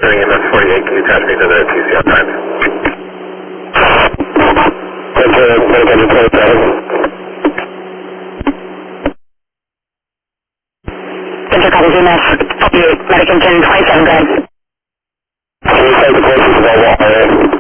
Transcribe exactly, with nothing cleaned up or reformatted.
Doing M S forty-eight, can you attach me to the T C on time? Center copies E M S forty-eight, Medic engine twenty-seven, go ahead. Can you take the closest of our wire?